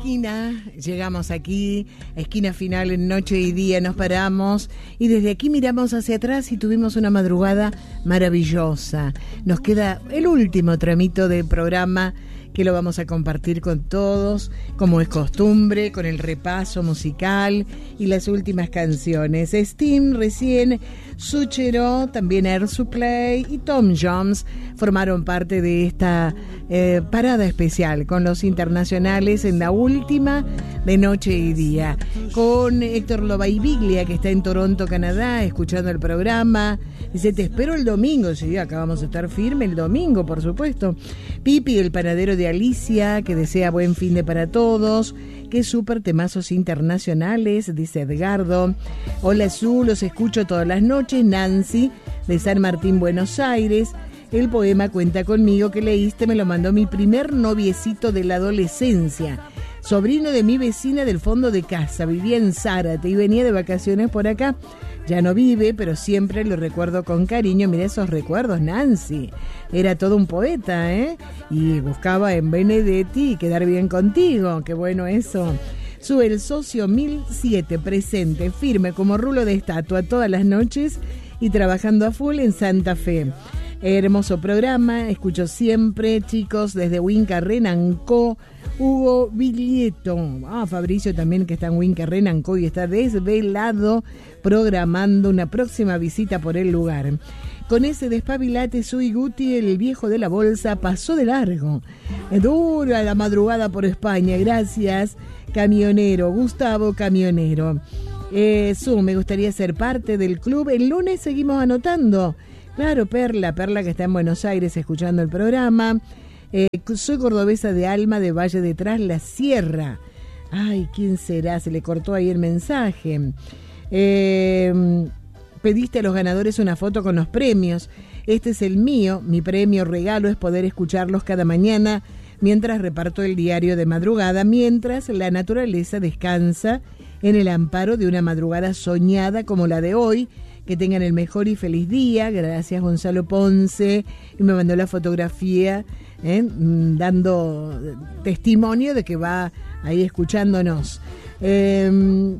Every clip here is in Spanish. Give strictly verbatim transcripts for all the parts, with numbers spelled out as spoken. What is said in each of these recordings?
esquina, llegamos aquí, esquina final en Noche y Día, nos paramos y desde aquí miramos hacia atrás y tuvimos una madrugada maravillosa. Nos queda el último tramito del programa que lo vamos a compartir con todos, como es costumbre, con el repaso musical y las últimas canciones. Steam recién, Suchero, también Air Supply y Tom Jones formaron parte de esta eh, parada especial con los internacionales en la última de Noche y Día. Con Héctor Lobaibiglia, que está en Toronto, Canadá, escuchando el programa. Dice, te espero el domingo. Sí, acá vamos a estar firme el domingo, por supuesto. Pipi, el panadero de Alicia, que desea buen fin de para todos. Qué súper temazos internacionales, dice Edgardo. Hola, Su, los escucho todas las noches. Nancy, de San Martín, Buenos Aires. El poema Cuenta conmigo que leíste me lo mandó mi primer noviecito de la adolescencia. Sobrino de mi vecina del fondo de casa. Vivía en Zárate y venía de vacaciones por acá. Ya no vive, pero siempre lo recuerdo con cariño. Mirá esos recuerdos, Nancy. Era todo un poeta, ¿eh? Y buscaba en Benedetti quedar bien contigo. Qué bueno eso. Sube el socio mil siete, presente, firme como rulo de estatua todas las noches y trabajando a full en Santa Fe. Hermoso programa, escucho siempre, chicos, desde Huinca, Renancó. Hugo Viglieto, ah, Fabricio también, que está en Huinca, Renancó y está desvelado programando una próxima visita por el lugar. Con ese despabilate, Sui Guti, el viejo de la bolsa, pasó de largo. Dura la madrugada por España, gracias, camionero, Gustavo Camionero. Eh, Su, me gustaría ser parte del club. El lunes seguimos anotando. Claro, Perla, Perla que está en Buenos Aires escuchando el programa. Eh, soy cordobesa de alma de Valle de Tras la Sierra. Ay, ¿quién será? Se le cortó ahí el mensaje. Eh, pediste a los ganadores una foto con los premios. Este es el mío. Mi premio regalo es poder escucharlos cada mañana mientras reparto el diario de madrugada, mientras la naturaleza descansa en el amparo de una madrugada soñada como la de hoy. Que tengan el mejor y feliz día. Gracias, Gonzalo Ponce. Y me mandó la fotografía, ¿eh? dando testimonio de que va ahí escuchándonos. Eh,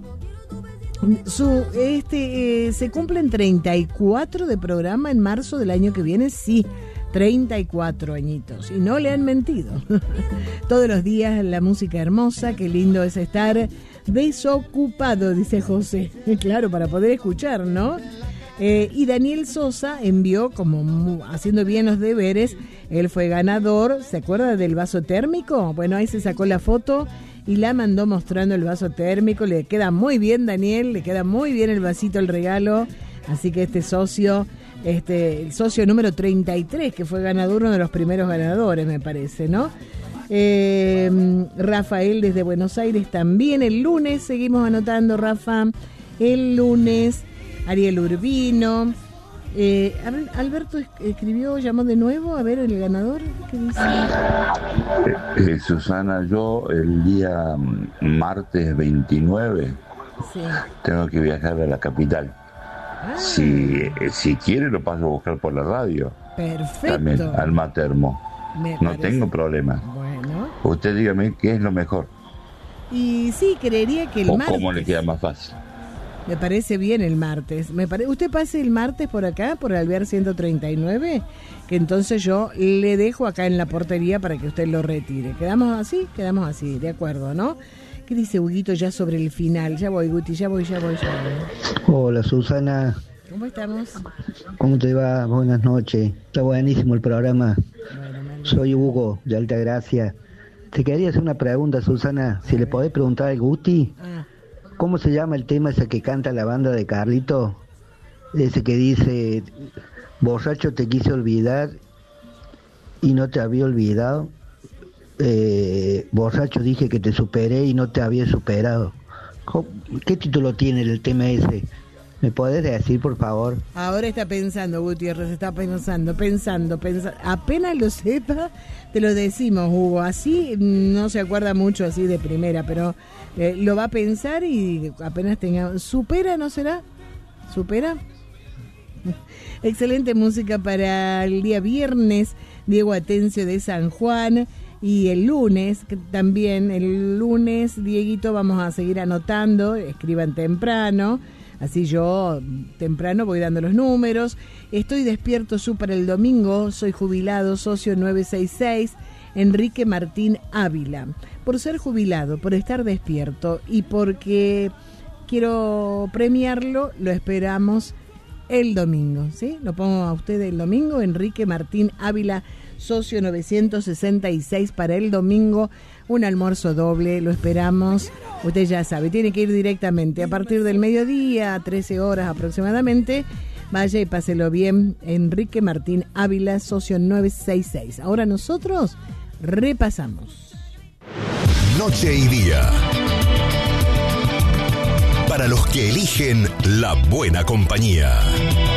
su, este, eh, ¿se cumplen treinta y cuatro de programa en marzo del año que viene? Sí, treinta y cuatro añitos. Y no le han mentido. Todos los días la música hermosa. Qué lindo es estar desocupado, dice José. Claro, para poder escuchar, ¿no? Eh, y Daniel Sosa envió, como haciendo bien los deberes, él fue ganador, ¿se acuerda del vaso térmico? Bueno, ahí se sacó la foto y la mandó mostrando el vaso térmico. Le queda muy bien, Daniel, le queda muy bien el vasito, el regalo. Así que este socio, este, el socio número treinta y tres, que fue ganador, uno de los primeros ganadores, me parece, ¿no? Eh, Rafael desde Buenos Aires también. El lunes seguimos anotando, Rafa. El lunes Ariel Urbino. eh, Alberto escribió, llamó de nuevo, a ver el ganador. ¿Qué dice? Eh, eh, Susana, yo el día martes veintinueve sí. tengo que viajar a la capital. ah. si, eh, si quiere lo paso a buscar por la radio. Perfecto. También, Alma Termo. Me no parece. Tengo problema. Bueno. Usted dígame qué es lo mejor. Y sí, creería que el o martes. ¿Cómo le queda más fácil? Me parece bien el martes. Me pare... Usted pase el martes por acá, por Alvear ciento treinta y nueve, que entonces yo le dejo acá en la portería para que usted lo retire. ¿Quedamos así? Quedamos así, de acuerdo, ¿no? ¿Qué dice Huguito ya sobre el final? Ya voy, Guti, ya voy, ya voy, ya voy. Hola, Susana. ¿Cómo estamos? ¿Cómo te va? Buenas noches. Está buenísimo el programa. Bueno, soy Hugo, de Altagracia. Te quería hacer una pregunta, Susana. Si le podés preguntar al Guti, ah. ¿cómo se llama el tema ese que canta la banda de Carlito? Ese que dice, borracho te quise olvidar y no te había olvidado. Eh, borracho dije que te superé y no te había superado. ¿Qué título tiene el tema ese? ¿Me podés decir, por favor? Ahora está pensando, Gutiérrez, está pensando, pensando, pensando. Apenas lo sepa, te lo decimos, Hugo. Así no se acuerda mucho así de primera, pero eh, lo va a pensar y apenas tenga... ¿Supera, no será? ¿Supera? Excelente música para el día viernes. Diego Atencio de San Juan. Y el lunes, que también el lunes, Dieguito, vamos a seguir anotando, escriban temprano, así yo temprano voy dando los números. Estoy despierto súper el domingo, soy jubilado, socio nueve seis seis, Enrique Martín Ávila. Por ser jubilado, por estar despierto y porque quiero premiarlo, lo esperamos el domingo, ¿sí? Lo pongo a usted el domingo, Enrique Martín Ávila, socio novecientos sesenta y seis para el domingo, un almuerzo doble, lo esperamos. Usted ya sabe, tiene que ir directamente a partir del mediodía, trece horas aproximadamente. Vaya y páselo bien, Enrique Martín Ávila, socio nueve seis seis. Ahora nosotros repasamos. Noche y día. Para los que eligen la buena compañía.